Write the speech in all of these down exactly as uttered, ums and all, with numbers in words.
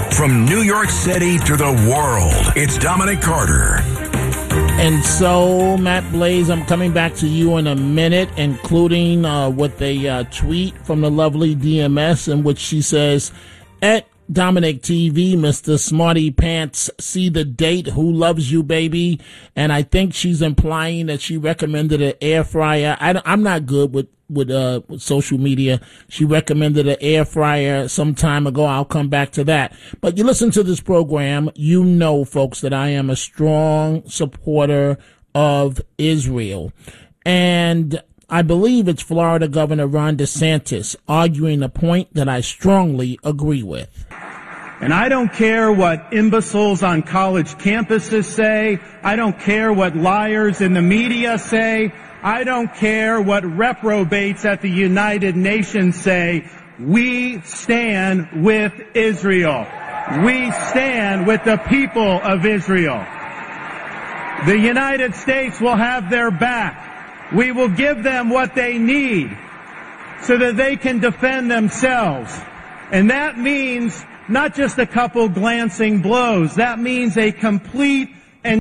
From New York City to the world, it's Dominic Carter. And so, Matt Blaze, I'm coming back to you in a minute, including uh, with a uh, tweet from the lovely D M S in which she says, at Dominic T V, Mister Smarty Pants, see the date, who loves you, baby? And I think she's implying that she recommended an air fryer. I, I'm not good with with, uh, with social media. She recommended an air fryer some time ago. I'll come back to that. But you listen to this program, you know, folks, that I am a strong supporter of Israel. And I believe it's Florida Governor Ron DeSantis arguing a point that I strongly agree with. And I don't care what imbeciles on college campuses say. I don't care what liars in the media say. I don't care what reprobates at the United Nations say. We stand with Israel. We stand with the people of Israel. The United States will have their back. We will give them what they need so that they can defend themselves. And that means not just a couple glancing blows. That means a complete and...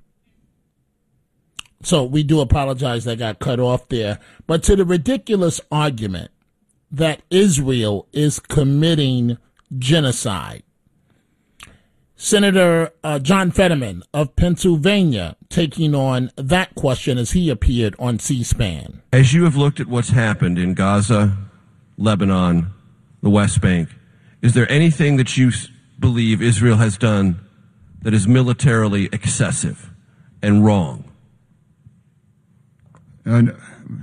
So we do apologize that got cut off there. But to the ridiculous argument that Israel is committing genocide, Senator uh, John Fetterman of Pennsylvania taking on that question as he appeared on C-SPAN. As you have looked at what's happened in Gaza, Lebanon, the West Bank, is there anything that you believe Israel has done that is militarily excessive and wrong? Uh, no.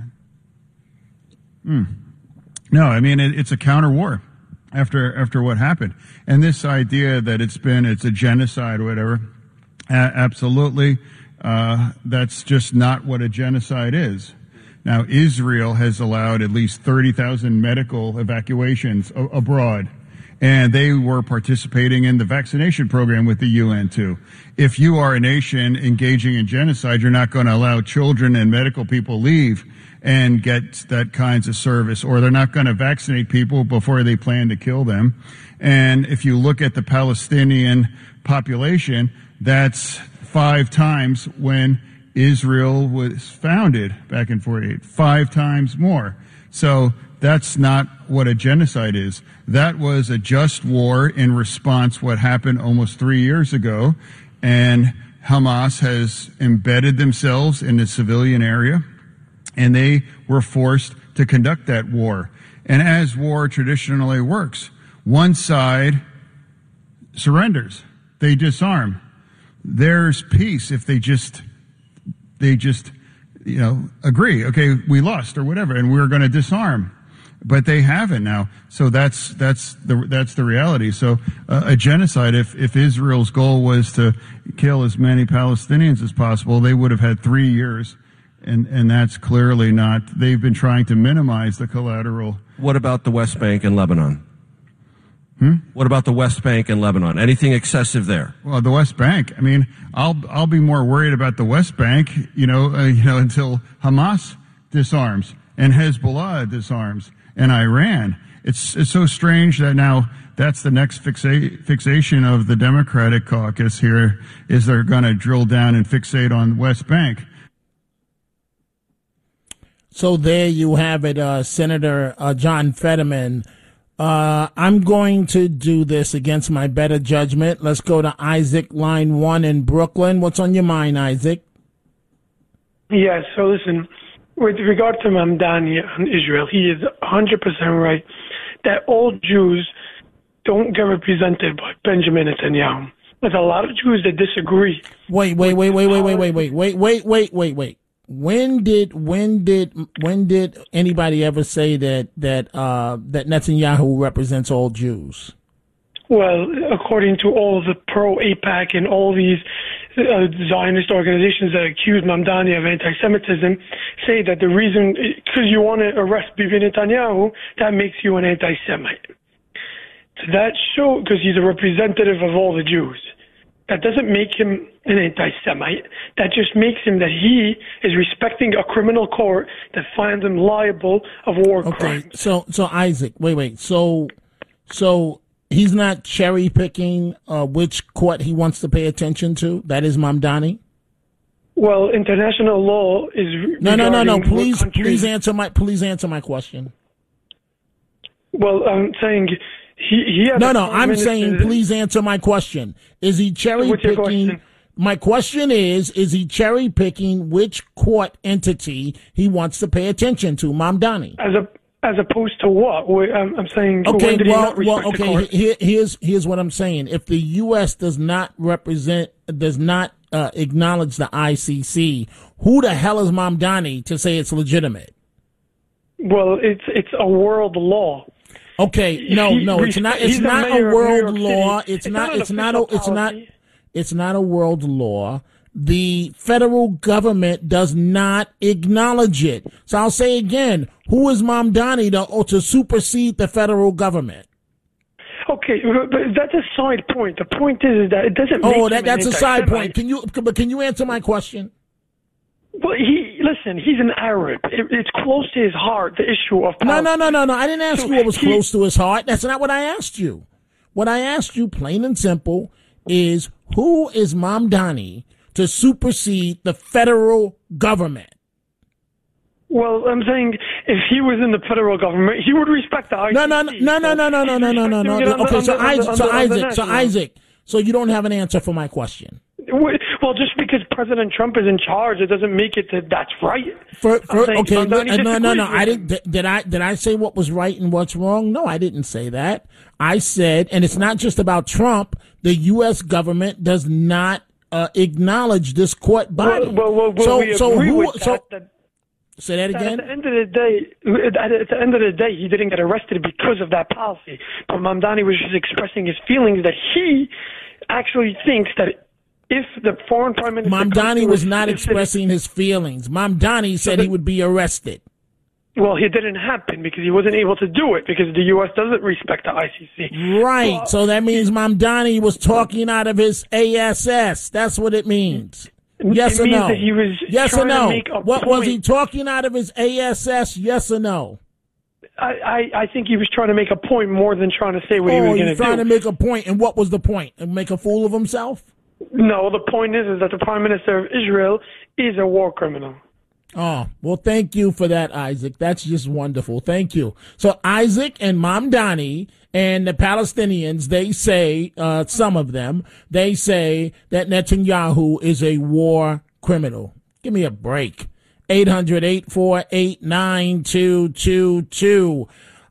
Mm. no, I mean, it, it's a counter war after after what happened. And this idea that it's been, it's a genocide or whatever, a- absolutely, uh, that's just not what a genocide is. Now, Israel has allowed at least thirty thousand medical evacuations a- abroad. And they were participating in the vaccination program with the U N too. If you are a nation engaging in genocide, you're not going to allow children and medical people leave and get that kinds of service, or they're not going to vaccinate people before they plan to kill them. And if you look at the Palestinian population, that's five times when Israel was founded back in forty-eight, five times more. So that's not what a genocide is. That was a just war in response to what happened almost three years ago. And Hamas has embedded themselves in the civilian area, and they were forced to conduct that war. And as war traditionally works, one side surrenders. They disarm. There's peace if they just, they just, you know, agree. Okay, we lost or whatever, and we're going to disarm. But they haven't now. So that's, that's the, that's the reality. So uh, a genocide, if, if Israel's goal was to kill as many Palestinians as possible, they would have had three years. And, and that's clearly not, they've been trying to minimize the collateral. What about the West Bank and Lebanon? Hmm? What about the West Bank and Lebanon? Anything excessive there? Well, the West Bank, I mean, I'll, I'll be more worried about the West Bank, you know, uh, you know, until Hamas disarms and Hezbollah disarms. And Iran. It's it's so strange that now that's the next fixa- fixation of the Democratic caucus here, is they're going to drill down and fixate on West Bank. So there you have it, uh, Senator uh, John Fetterman. Uh, I'm going to do this against my better judgment. Let's go to Isaac, line one in Brooklyn. What's on your mind, Isaac? Yeah, so listen, with regard to Mamdani and Israel, he is one hundred percent right that all Jews don't get represented by Benjamin Netanyahu. There's a lot of Jews that disagree. Wait, wait, wait, wait, wait, wait, wait, wait, wait, wait, wait, wait, wait. When did when did when did anybody ever say that that uh, that Netanyahu represents all Jews? Well, according to all the pro-AIPAC and all these uh, Zionist organizations that accuse Mamdani of anti-Semitism, say that the reason, because you want to arrest Bibi Netanyahu, that makes you an anti-Semite. So that shows, because he's a representative of all the Jews. That doesn't make him an anti-Semite. That just makes him that he is respecting a criminal court that finds him liable of war okay, crimes. so so Isaac, wait, wait. So so he's not cherry picking uh, which court he wants to pay attention to. That is Mamdani. Well, international law is no, no, no, no. regarding what Please, countries- please answer my please answer my question. Well, I'm saying he he had No, a no. prime I'm minister- saying please answer my question. Is he cherry What's your picking? question? My question is: Is he cherry picking which court entity he wants to pay attention to? Mamdani. as a as opposed to what? Wait, I'm, I'm saying Okay, when did he well, not respect well, the okay. court? Here, here's here's what I'm saying. If the U S does not represent, does not uh, acknowledge the I C C, who the hell is Mamdani to say it's legitimate? Well, it's it's a world law. Okay, no, He- no, it's he's not. It's the not a mayor of New world York City. law. It's, It's not. not an It's not. A, official it's not. policy. It's not a world law. The federal government does not acknowledge it. So I'll say again: who is Mamdani to or to supersede the federal government? Okay, but that's a side point. The point is that it doesn't. Make Oh, him that an that's a side anti-Semite. point. Can you? But can you answer my question? Well, he listen. He's an Arab. It, it's close to his heart. The issue of No, Palestine. no, no, no, no. I didn't ask So you what was he- close to his heart. That's not what I asked you. What I asked you, plain and simple, is who is Mamdani to supersede the federal government? Well, I'm saying if he was in the federal government, he would respect the I C C. No, no, no, no, no, no, no, no, no, no, no. He's respecting it Okay, on so the- on the- Isaac, on so the- on the Isaac, so national. Isaac, so you don't have an answer for my question. Well, just because President Trump is in charge, it doesn't make it that that's right. For, I'm for, saying okay, Mamdani no, no, no, disagrees no. with I him. didn't. Did, did I? Did I say what was right and what's wrong? No, I didn't say that. I said, and it's not just about Trump. The U S government does not uh, acknowledge this court body. Well, well, well, so, we so agree who? with so that, that say that At again. the end of the day, at at the end of the day, he didn't get arrested because of that policy. But Mamdani was just expressing his feelings that he actually thinks that if the foreign prime minister comes Mamdani to was his- not his city- expressing his feelings. Mamdani said he would be arrested. well, it didn't happen because he wasn't able to do it because the U S doesn't respect the I C C. Right. Well, So that means Mamdani was talking out of his A S S. That's what it means. Yes it or means no? that he was yes or trying to no? make a What was he point. talking out of his A S S? Yes or no? I, I, I think he was trying to make a point more than trying to say what he Oh, was going he's to trying do. to make a point. And what was the point? And make a fool of himself? No, the point is, is that the prime minister of Israel is a war criminal. Oh, well, thank you for that, Isaac. That's just wonderful. Thank you. So Isaac and Mamdani and the Palestinians, they say, uh, some of them, they say that Netanyahu is a war criminal. Give me a break. eight hundred, eight four eight, nine two two two.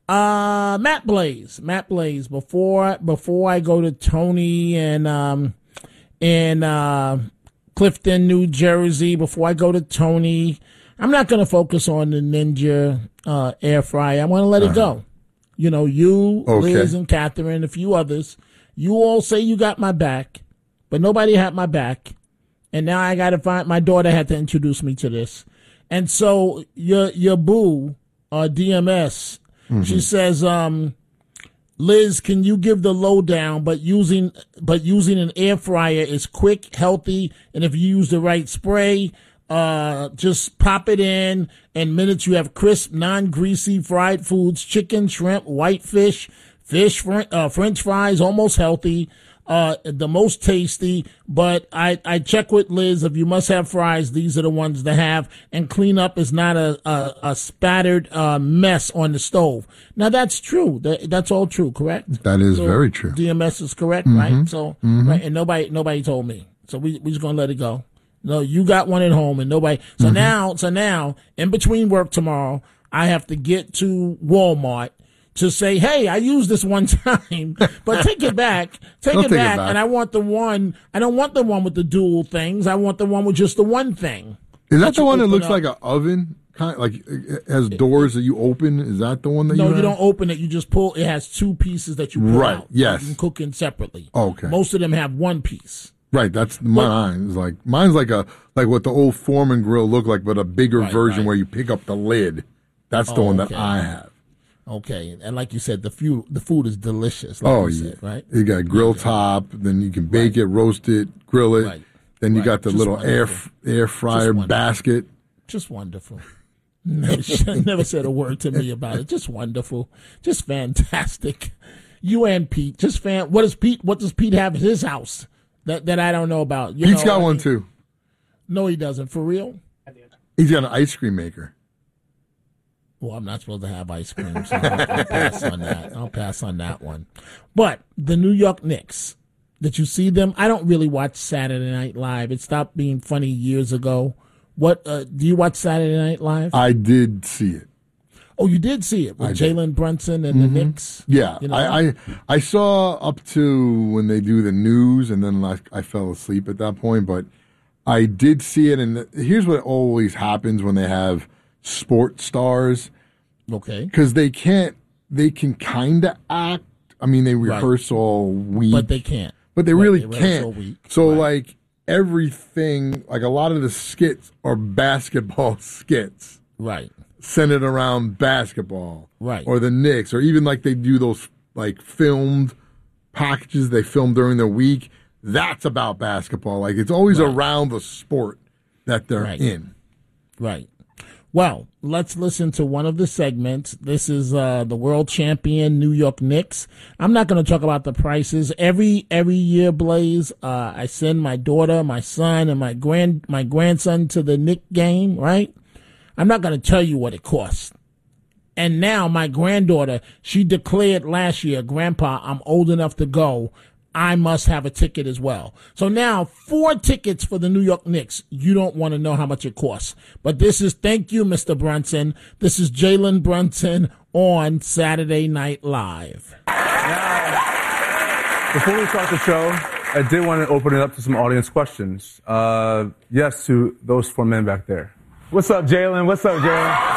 Uh, Matt Blaze, Matt Blaze, before, before I go to Tony and, um, in, uh, Clifton, New Jersey, before I go to Tony, I'm not going to focus on the Ninja, uh, air fryer. I'm going to let it go. You know, you, Okay. Liz and Catherine, a few others, you all say you got my back, but nobody had my back. And now I got to find, my daughter had to introduce me to this. And so your, your boo, uh, D M S, she says, um, Liz, can you give the lowdown, but using, but using an air fryer is quick, healthy. And if you use the right spray, uh, just pop it in in minutes. You have crisp, non-greasy fried foods, chicken, shrimp, white fish, fish, fr- uh, French fries, almost healthy. Uh, the most tasty, but I, I check with Liz. If you must have fries, these are the ones to have. And cleanup is not a, a, a spattered, uh, mess on the stove. Now that's true. That, that's all true, correct? That is So very true. D M S is correct, right? So, right. And nobody, nobody told me. So we, we just gonna let it go. No, you got one at home and nobody. So now, so now in between work tomorrow, I have to get to Walmart to say, hey, I used this one time, but take it back, take, Don't it, take it back, back. and I want the one, I don't want the one with the dual things. I want the one with just the one thing. Is that That the you one that open looks up. like an oven? Kind like it has doors that you open. Is that the one that No, you you have? don't open it. You just pull. It has two pieces that you pull Right, out. yes. You can cook in separately. Okay. Most of them have one piece. Right, that's mine. It's like mine's like a like what the old Foreman grill looked like, but a bigger Right, version right. where you pick up the lid. That's the Oh, one okay. that I have. Okay, and like you said, the food the food is delicious. Like Oh you yeah, said, right? You got grill top, then you can bake it, roast it, grill it. Right. Then you Right. got the Just little air wonderful. air fryer wonderful. basket. Just wonderful. Never, never said a word to me about it. Just wonderful. Just fantastic. You and Pete, just fan. What does Pete? What does Pete have at his house that, that I don't know about? You Pete's know, got I one mean, too. No, he doesn't. For real? He's got an ice cream maker. Well, I'm not supposed to have ice cream, so I'll, I'll pass on that. I'll pass on that one. But the New York Knicks, did you see them? I don't really watch Saturday Night Live. It stopped being funny years ago. What uh, do you watch Saturday Night Live? I did see it. Oh, you did see it with Jalen Brunson and mm-hmm. the Knicks? Yeah. You know? I, I I saw up to when they do the news, and then I, I fell asleep at that point. But I did see it, and here's what always happens when they have sports stars. Okay. Because they can't, they can kind of act. I mean, they rehearse right. all week. But they can't. But they right. really they can't. So, right. like, everything, like a lot of the skits are basketball skits. Right. Centered around basketball. Right. Or the Knicks. Or even like they do those, like, filmed packages they film during the week. That's about basketball. Like, it's always right. around the sport that they're right. in. Right. Well, let's listen to one of the segments. This is uh, the world champion New York Knicks. I'm not going to talk about the prices. Every every year, Blaze, uh, I send my daughter, my son, and my grand my grandson to the Knick game, right? I'm not going to tell you what it costs. And now my granddaughter, she declared last year, Grandpa, I'm old enough to go. I must have a ticket as well. So now, four tickets for the New York Knicks. You don't want to know how much it costs. But this is, thank you, Mister Brunson. This is Jalen Brunson on Saturday Night Live. Now, before we start the show, I did want to open it up to some audience questions. Uh, yes, to those four men back there. What's up, Jalen? What's up, Jalen?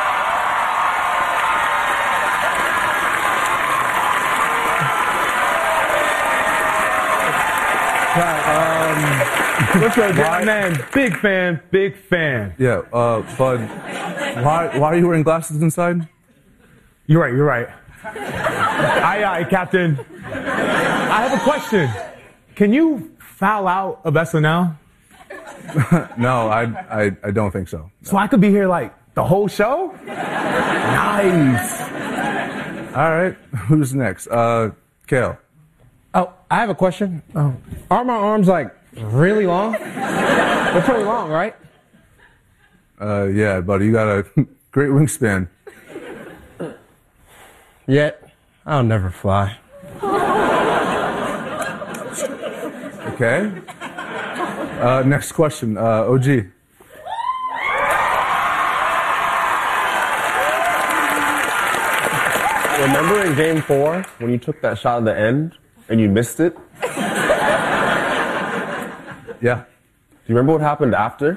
What's up, Jalen? Man, big fan, big fan. Yeah, uh, Bud, why, why are you wearing glasses inside? You're right, you're right. Aye, aye, Captain. I have a question. Can you foul out of S N L? No, I, I, I don't think so. No. So I could be here, like, the whole show? Nice. All right, who's next? Uh, Kale. Oh, I have a question. Oh. Are my arms, like, really long? They're pretty long, right? Uh, yeah, buddy, you got a great wingspan. Yet, I'll never fly. Okay. Uh, next question, uh, O G. Remember in game four when you took that shot at the end and you missed it? Yeah. Do you remember what happened after?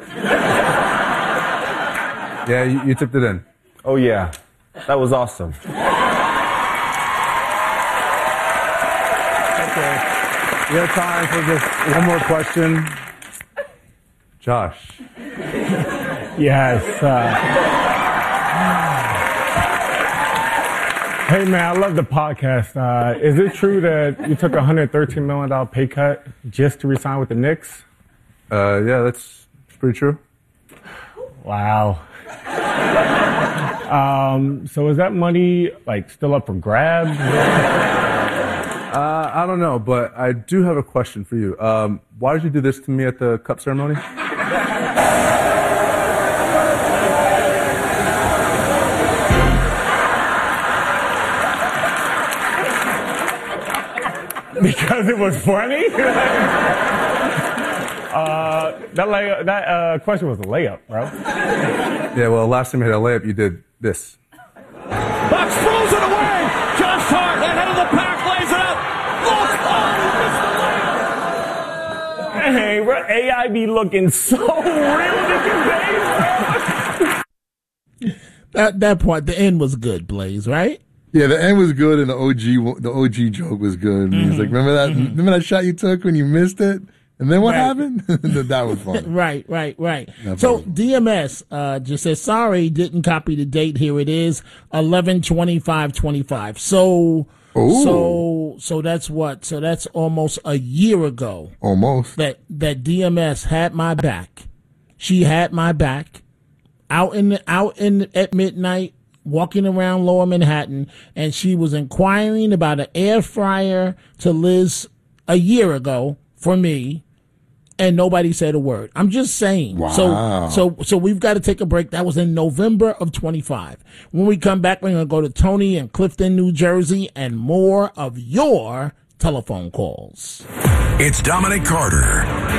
Yeah, you, you tipped it in. Oh, yeah. That was awesome. Okay. We have time for just one more question. Josh. Yes. Uh, hey, man, I love the podcast. Uh, is it true that you took a one hundred thirteen million dollars pay cut just to resign with the Knicks? Uh, yeah, that's pretty true. Wow. um, so is that money, like, still up for grabs? uh, I don't know, but I do have a question for you. Um, why did you do this to me at the cup ceremony? Because it was funny? uh, that lay- that uh, question was a layup, bro. Yeah, well, last time you had a layup, you did this. Bucks throws it away. Josh Hart, ahead of the pack, lays it up. Look, oh, Hey, bro, A I be looking so real these days, That that part, the end was good, Blaze, right? Yeah, the end was good, and the O G the O G joke was good. Mm-hmm. He's like, remember that? Mm-hmm. Remember that shot you took when you missed it? And then what right. happened? That was fun. right, right, right. That's so awesome. D M S uh, just says, sorry, didn't copy the date. Here it is, eleven twenty-five twenty-five. So, Ooh. so, so that's what? So that's almost a year ago. Almost. That that D M S had my back. She had my back. Out in the, out in at midnight walking around Lower Manhattan, and she was inquiring about an air fryer to Liz a year ago for me, and nobody said a word. I'm just saying. Wow. So, so, so we've got to take a break. That was in November of twenty-five. When we come back, we're going to go to Tony in Clifton, New Jersey, and more of your telephone calls. It's Dominic Carter.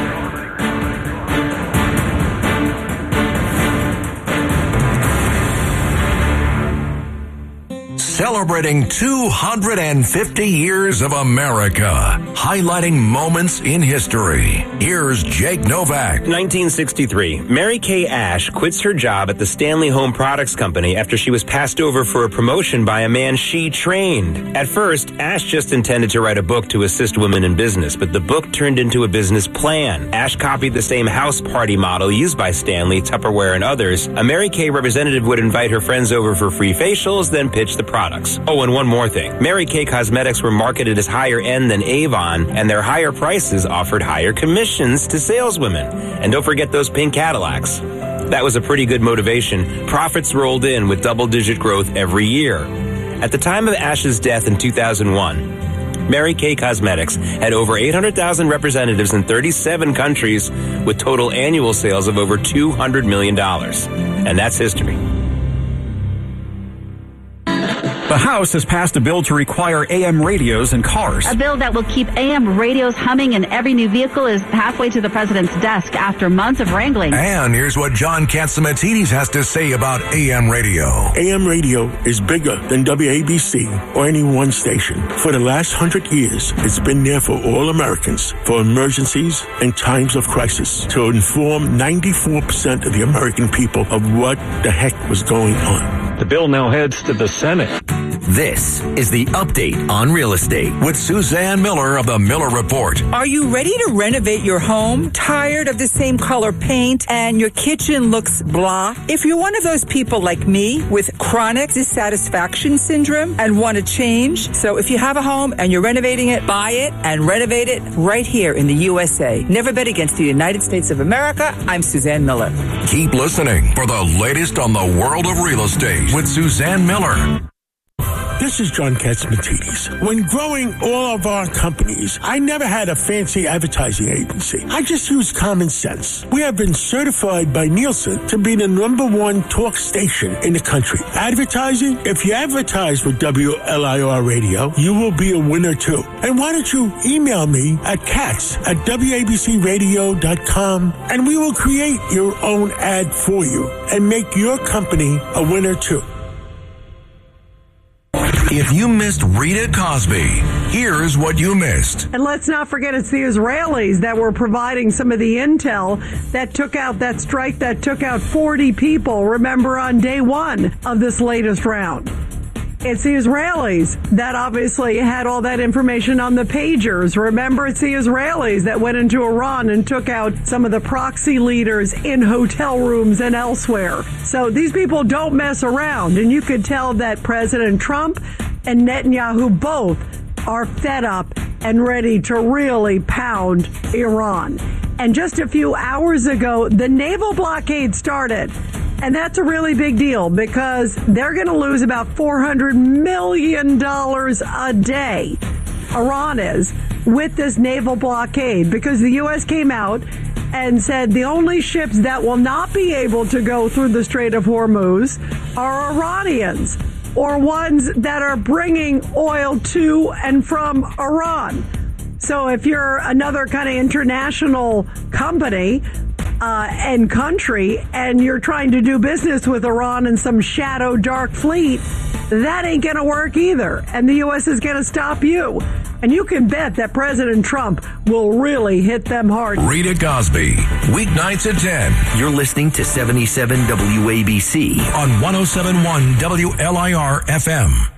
Celebrating two hundred fifty years of America, highlighting moments in history. Here's Jake Novak. nineteen sixty-three, Mary Kay Ash quits her job at the Stanley Home Products Company after she was passed over for a promotion by a man she trained. At first, Ash just intended to write a book to assist women in business, but the book turned into a business plan. Ash copied the same house party model used by Stanley, Tupperware, and others. A Mary Kay representative would invite her friends over for free facials, then pitch the products. Oh, and one more thing. Mary Kay Cosmetics were marketed as higher end than Avon, and their higher prices offered higher commissions to saleswomen. And don't forget those pink Cadillacs. That was a pretty good motivation. Profits rolled in with double-digit growth every year. At the time of Ash's death in two thousand one, Mary Kay Cosmetics had over eight hundred thousand representatives in thirty-seven countries with total annual sales of over two hundred million dollars. And that's history. The House has passed a bill to require A M radios in cars. A bill that will keep A M radios humming in every new vehicle is halfway to the president's desk after months of wrangling. And here's what John Catsimatidis has to say about A M radio. A M radio is bigger than W A B C or any one station. For the last hundred years, it's been there for all Americans, for emergencies and times of crisis, to inform ninety-four percent of the American people of what the heck was going on. The bill now heads to the Senate. This is the Update on Real Estate with Suzanne Miller of the Miller Report. Are you ready to renovate your home? Tired of the same color paint and your kitchen looks blah? If you're one of those people like me with chronic dissatisfaction syndrome and want to change, so if you have a home and you're renovating it, buy it and renovate it right here in the U S A. Never bet against the United States of America. I'm Suzanne Miller. Keep listening for the latest on the world of real estate with Suzanne Miller. This is John Catsimatidis. When growing all of our companies, I never had a fancy advertising agency. I just used common sense. We have been certified by Nielsen to be the number one talk station in the country. Advertising? If you advertise with W L I R Radio, you will be a winner too. And why don't you email me at cats at W A B C radio dot com and we will create your own ad for you and make your company a winner too. If you missed Rita Cosby, here's what you missed. And let's not forget it's the Israelis that were providing some of the intel that took out that strike that took out forty people, remember, on day one of this latest round. It's the Israelis that obviously had all that information on the pagers. Remember, it's the Israelis that went into Iran and took out some of the proxy leaders in hotel rooms and elsewhere. So these people don't mess around. And you could tell that President Trump and Netanyahu both are fed up and ready to really pound Iran. And just a few hours ago, the naval blockade started. And that's a really big deal because they're going to lose about four hundred million dollars a day, Iran is, with this naval blockade, because the U S came out and said the only ships that will not be able to go through the Strait of Hormuz are Iranians or ones that are bringing oil to and from Iran. So if you're another kind of international company Uh, and country, and you're trying to do business with Iran and some shadow dark fleet, that ain't going to work either. And the U S is going to stop you. And you can bet that President Trump will really hit them hard. Rita Cosby, weeknights at ten. You're listening to seventy-seven W A B C on one oh seven point one W L I R F M.